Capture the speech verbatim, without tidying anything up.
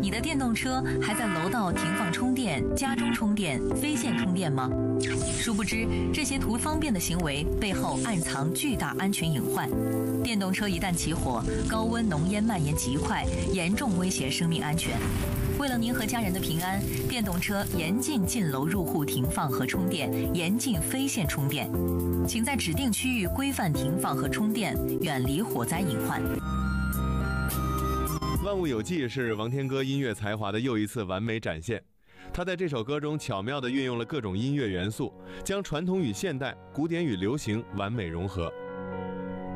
你的电动车还在楼道停放充电、家中充电、非线充电吗？殊不知，这些图方便的行为背后暗藏巨大安全隐患。电动车一旦起火，高温浓烟蔓延极快，严重威胁生命安全。为了您和家人的平安，电动车严禁进楼入户停放和充电，严禁非线充电。请在指定区域规范停放和充电，远离火灾隐患。 万物有纪是王天歌音乐才华的又一次完美展现。他在这首歌中巧妙地运用了各种音乐元素，将传统与现代、古典与流行完美融合。